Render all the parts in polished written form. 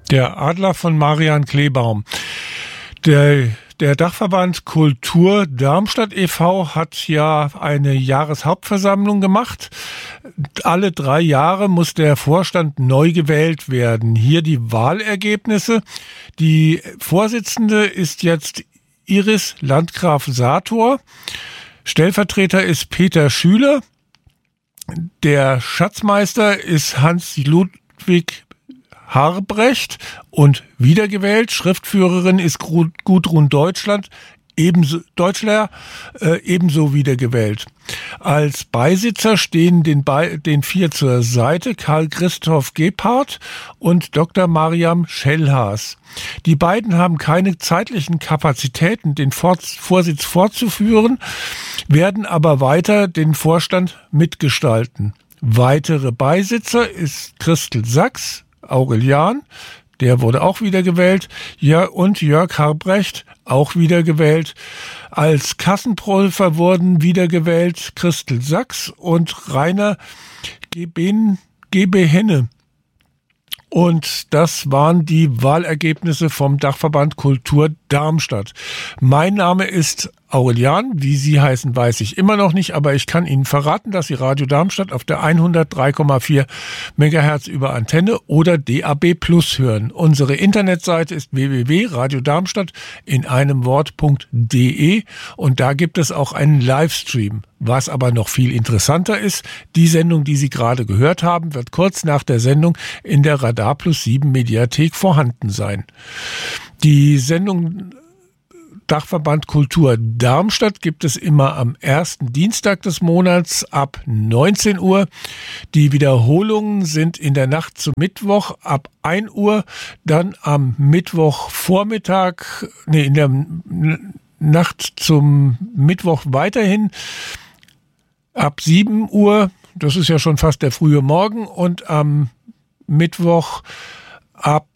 Der Adler von Marian Kleebaum. Der Dachverband Kultur Darmstadt e.V. hat ja eine Jahreshauptversammlung gemacht. Alle 3 Jahre muss der Vorstand neu gewählt werden. Hier die Wahlergebnisse. Die Vorsitzende ist jetzt Iris Landgraf-Sator. Stellvertreter ist Peter Schüler. Der Schatzmeister ist Hans-Ludwig Harbrecht und wiedergewählt. Schriftführerin ist Gudrun Deutschler, ebenso wiedergewählt. Als Beisitzer stehen den 4 zur Seite Karl Christoph Gebhardt und Dr. Mariam Schellhaas. Die beiden haben keine zeitlichen Kapazitäten, den Vorsitz fortzuführen, werden aber weiter den Vorstand mitgestalten. Weitere Beisitzer ist Christel Sachs, Aurelian, der wurde auch wiedergewählt, und Jörg Harbrecht, auch wiedergewählt. Als Kassenprüfer wurden wiedergewählt Christel Sachs und Rainer Gebehenne. Und das waren die Wahlergebnisse vom Dachverband Kultur Darmstadt. Mein Name ist Aurelian. Wie Sie heißen, weiß ich immer noch nicht, aber ich kann Ihnen verraten, dass Sie Radio Darmstadt auf der 103,4 MHz über Antenne oder DAB Plus hören. Unsere Internetseite ist www.radiodarmstadt in einem Wort.de und da gibt es auch einen Livestream. Was aber noch viel interessanter ist, die Sendung, die Sie gerade gehört haben, wird kurz nach der Sendung in der Radar Plus 7 Mediathek vorhanden sein. Die Sendung Dachverband Kultur Darmstadt gibt es immer am ersten Dienstag des Monats ab 19 Uhr. Die Wiederholungen sind in der Nacht zum Mittwoch ab 1 Uhr, dann am Mittwochvormittag, in der Nacht zum Mittwoch weiterhin ab 7 Uhr, das ist ja schon fast der frühe Morgen, und am Mittwoch ab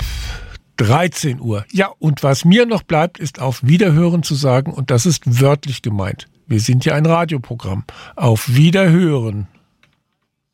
13 Uhr. Ja, und was mir noch bleibt, ist auf Wiederhören zu sagen, und das ist wörtlich gemeint. Wir sind ja ein Radioprogramm. Auf Wiederhören.